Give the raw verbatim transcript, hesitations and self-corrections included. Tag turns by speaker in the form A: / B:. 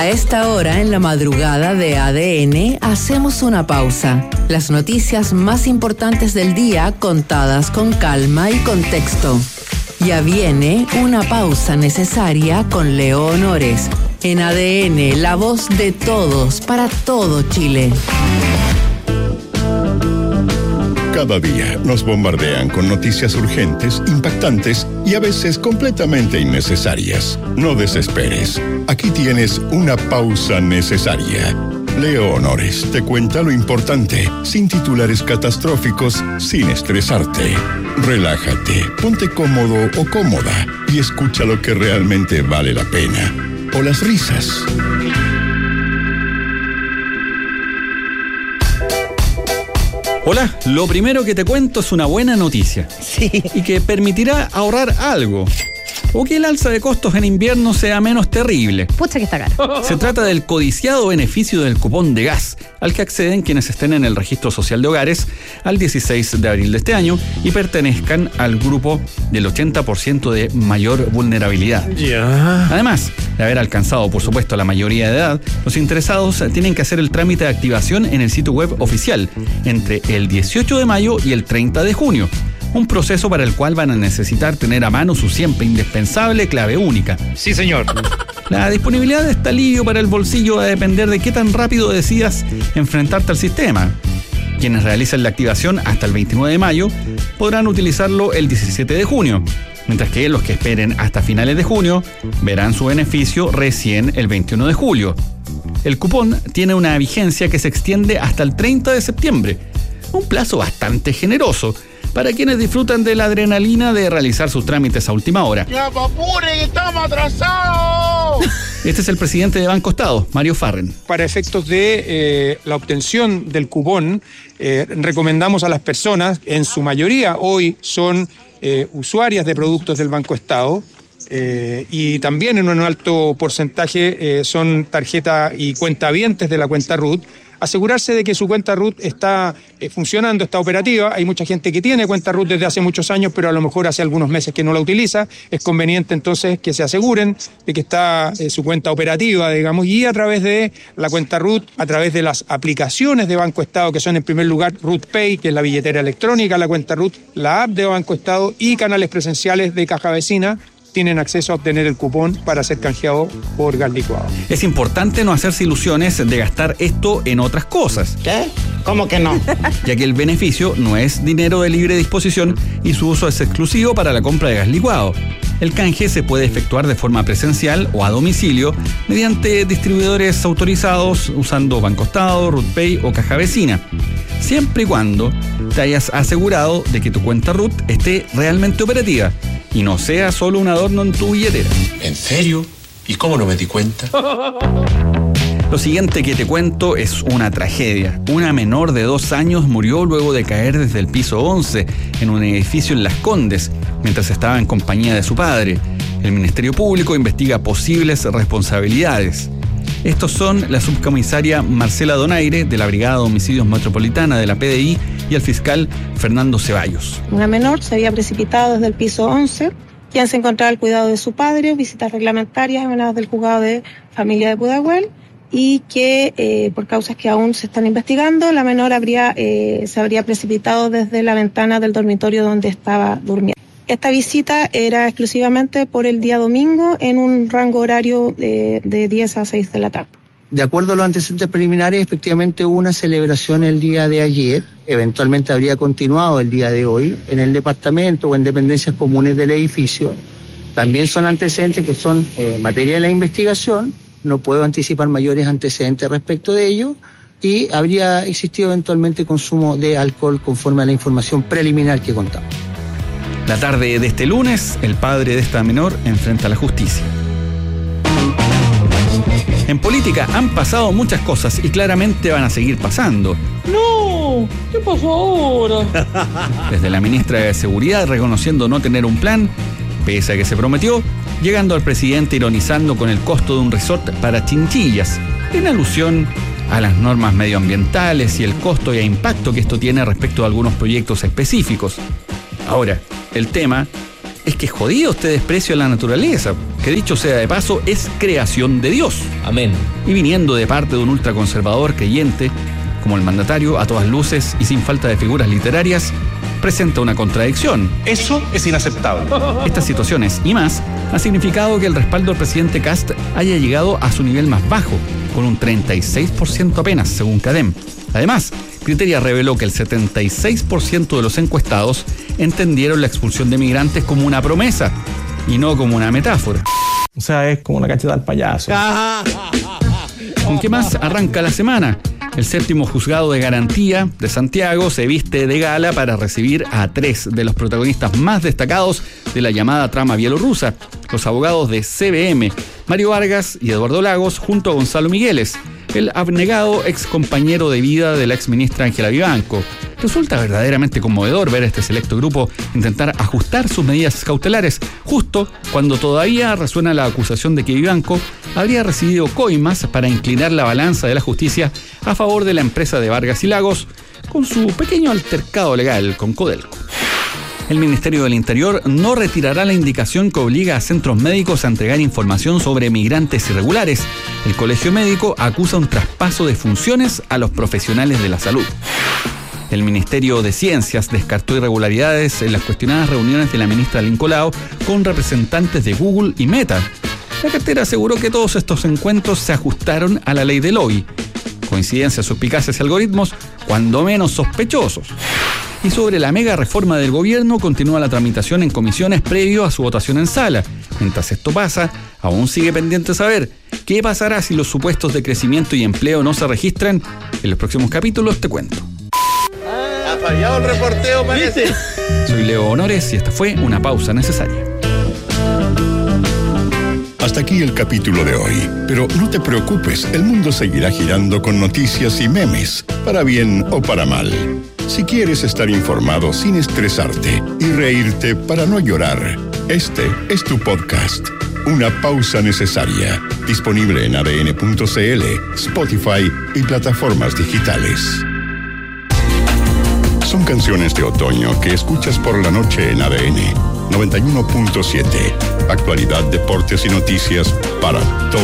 A: A esta hora, en la madrugada de A D N, hacemos una pausa. Las noticias más importantes del día contadas con calma y contexto. Ya viene una pausa necesaria con Leo Honores. En A D N, la voz de todos para todo Chile.
B: Cada día nos bombardean con noticias urgentes, impactantes y a veces completamente innecesarias. No desesperes. Aquí tienes una pausa necesaria. Leo Honores te cuenta lo importante, sin titulares catastróficos, sin estresarte. Relájate, ponte cómodo o cómoda y escucha lo que realmente vale la pena. O las risas.
C: Hola, lo primero que te cuento es una buena noticia.
D: Sí.
C: Y que permitirá ahorrar algo. O que el alza de costos en invierno sea menos terrible.
D: Pucha que está caro.
C: Se trata del codiciado beneficio del cupón de gas, al que acceden quienes estén en el registro social de hogares al dieciséis de abril de este año y pertenezcan al grupo del ochenta por ciento de mayor vulnerabilidad.
E: Ya.
C: Además de haber alcanzado, por supuesto, la mayoría de edad, los interesados tienen que hacer el trámite de activación en el sitio web oficial entre el dieciocho de mayo y el treinta de junio. Un proceso para el cual van a necesitar tener a mano su siempre indispensable clave única.
E: Sí, señor.
C: La disponibilidad de este alivio para el bolsillo va a depender de qué tan rápido decidas enfrentarte al sistema. Quienes realicen la activación hasta el veintinueve de mayo podrán utilizarlo el diecisiete de junio, mientras que los que esperen hasta finales de junio verán su beneficio recién el veintiuno de julio. El cupón tiene una vigencia que se extiende hasta el treinta de septiembre, un plazo bastante generoso para quienes disfrutan de la adrenalina de realizar sus trámites a última hora.
F: ¡Ya, papure, que estamos atrasados!
C: Este es el presidente de Banco Estado, Mario Farren.
G: Para efectos de eh, la obtención del cupón, eh, recomendamos a las personas, en su mayoría hoy son eh, usuarias de productos del Banco Estado, eh, y también en un alto porcentaje eh, son tarjeta y cuentavientes de la cuenta R U T, asegurarse de que su cuenta R U T está eh, funcionando, está operativa. Hay mucha gente que tiene cuenta R U T desde hace muchos años, pero a lo mejor hace algunos meses que no la utiliza. Es conveniente entonces que se aseguren de que está eh, su cuenta operativa, digamos, y a través de la cuenta R U T, a través de las aplicaciones de Banco Estado, que son en primer lugar R U T Pay, que es la billetera electrónica, la cuenta R U T, la app de Banco Estado y canales presenciales de Caja Vecina, tienen acceso a obtener el cupón para ser canjeado por gas licuado.
C: Es importante no hacerse ilusiones de gastar esto en otras cosas.
F: ¿Qué? ¿Cómo que no?
C: Ya que el beneficio no es dinero de libre disposición y su uso es exclusivo para la compra de gas licuado. El canje se puede efectuar de forma presencial o a domicilio mediante distribuidores autorizados usando Banco Estado, R U T Pay o Caja Vecina, siempre y cuando te hayas asegurado de que tu cuenta R U T esté realmente operativa y no sea solo un adorno en tu billetera.
H: ¿En serio? ¿Y cómo no me di cuenta?
C: Lo siguiente que te cuento es una tragedia. Una menor de dos años murió luego de caer desde el piso once en un edificio en Las Condes, mientras estaba en compañía de su padre. El Ministerio Público investiga posibles responsabilidades. Estos son la subcomisaria Marcela Donaire, de la Brigada de Homicidios Metropolitana de la P D I, y el fiscal Fernando Ceballos.
I: Una menor se había precipitado desde el piso once, quien se encontraba al cuidado de su padre, visitas reglamentarias emanadas del juzgado de familia de Pudahuel, y que eh, por causas que aún se están investigando, la menor habría, eh, se habría precipitado desde la ventana del dormitorio donde estaba durmiendo. Esta visita era exclusivamente por el día domingo en un rango horario de, de diez a seis de la tarde.
J: De acuerdo a los antecedentes preliminares, efectivamente hubo una celebración el día de ayer, eventualmente habría continuado el día de hoy en el departamento o en dependencias comunes del edificio. También son antecedentes que son eh, materia de la investigación, no puedo anticipar mayores antecedentes respecto de ello, y habría existido eventualmente consumo de alcohol conforme a la información preliminar que contamos.
C: La tarde de este lunes, el padre de esta menor enfrenta a la justicia. En política han pasado muchas cosas y claramente van a seguir pasando.
F: ¡No! ¿Qué pasó ahora?
C: Desde la ministra de Seguridad reconociendo no tener un plan, pese a que se prometió, llegando al presidente ironizando con el costo de un resort para chinchillas, en alusión a las normas medioambientales y el costo y el impacto que esto tiene respecto a algunos proyectos específicos. Ahora, el tema es que jodido este desprecio a la naturaleza, que dicho sea de paso, es creación de Dios.
D: Amén.
C: Y viniendo de parte de un ultraconservador creyente, como el mandatario, a todas luces y sin falta de figuras literarias, presenta una contradicción.
H: Eso es inaceptable.
C: Estas situaciones y más han significado que el respaldo al presidente Kast haya llegado a su nivel más bajo, con un treinta y seis por ciento apenas, según Cadem. Además, Criteria reveló que el setenta y seis por ciento de los encuestados entendieron la expulsión de migrantes como una promesa y no como una metáfora.
E: O sea, es como una cachetada al payaso.
C: ¿Con qué más arranca la semana? El séptimo juzgado de garantía de Santiago se viste de gala para recibir a tres de los protagonistas más destacados de la llamada trama bielorrusa, los abogados de C B M, Mario Vargas y Eduardo Lagos, junto a Gonzalo Migueles, el abnegado ex compañero de vida de la exministra Ángela Vivanco. Resulta verdaderamente conmovedor ver a este selecto grupo intentar ajustar sus medidas cautelares justo cuando todavía resuena la acusación de que Vivanco habría recibido coimas para inclinar la balanza de la justicia a favor de la empresa de Vargas y Lagos con su pequeño altercado legal con Codelco. El Ministerio del Interior no retirará la indicación que obliga a centros médicos a entregar información sobre migrantes irregulares. El Colegio Médico acusa un traspaso de funciones a los profesionales de la salud. El Ministerio de Ciencias descartó irregularidades en las cuestionadas reuniones de la ministra Lincolao con representantes de Google y Meta. La cartera aseguró que todos estos encuentros se ajustaron a la ley del O I. Coincidencias, suspicacias y algoritmos, cuando menos sospechosos. Y sobre la mega reforma del gobierno, continúa la tramitación en comisiones previo a su votación en sala. Mientras esto pasa, aún sigue pendiente saber qué pasará si los supuestos de crecimiento y empleo no se registran. En los próximos capítulos te cuento.
F: Ha fallado el reporteo, parece.
C: Soy Leo Honores y esta fue Una Pausa Necesaria.
B: Hasta aquí el capítulo de hoy, pero no te preocupes, el mundo seguirá girando con noticias y memes, para bien o para mal. Si quieres estar informado sin estresarte y reírte para no llorar, este es tu podcast, Una Pausa Necesaria, disponible en A D N punto C L, Spotify y plataformas digitales. Son canciones de otoño que escuchas por la noche en A D N noventa y uno punto siete. Actualidad, deportes y noticias para todos.